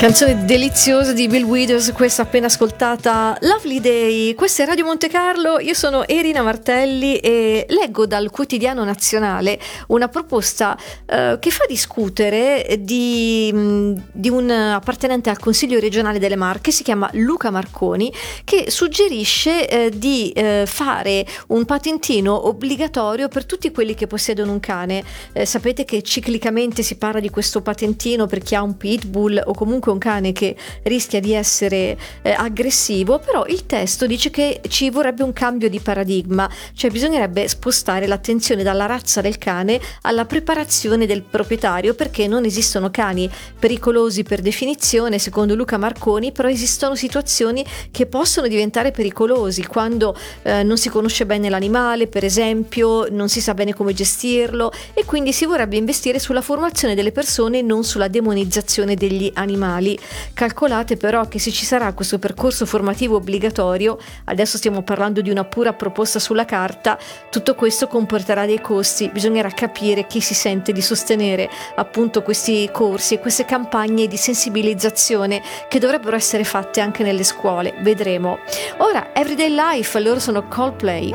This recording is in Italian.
Canzone deliziosa di Bill Withers, questa appena ascoltata, Lovely Day. Questa è Radio Monte Carlo, io sono Erina Martelli e leggo dal Quotidiano Nazionale una proposta che fa discutere di un appartenente al Consiglio regionale delle Marche, si chiama Luca Marconi, che suggerisce di fare un patentino obbligatorio per tutti quelli che possiedono un cane. Sapete che ciclicamente si parla di questo patentino per chi ha un pitbull o comunque un cane che rischia di essere aggressivo, però il testo dice che ci vorrebbe un cambio di paradigma, cioè bisognerebbe spostare l'attenzione dalla razza del cane alla preparazione del proprietario, perché non esistono cani pericolosi per definizione, secondo Luca Marconi, però esistono situazioni che possono diventare pericolosi quando non si conosce bene l'animale, per esempio, non si sa bene come gestirlo, e quindi si vorrebbe investire sulla formazione delle persone e non sulla demonizzazione degli animali. Calcolate però che se ci sarà questo percorso formativo obbligatorio, adesso stiamo parlando di una pura proposta sulla carta, tutto questo comporterà dei costi. Bisognerà capire chi si sente di sostenere appunto questi corsi e queste campagne di sensibilizzazione che dovrebbero essere fatte anche nelle scuole. Vedremo. Ora, Everyday Life, loro sono Coldplay.